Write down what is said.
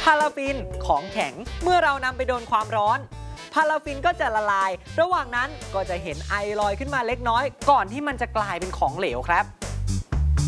าราฟินของแข็งเมื่อเรานำไปโดนความร้อนพาราฟินก็จะละลายระหว่างนั้นก็จะเห็นไอลอยขึ้นมาเล็กน้อยก่อนที่มันจะกลายเป็นของเหลวครับ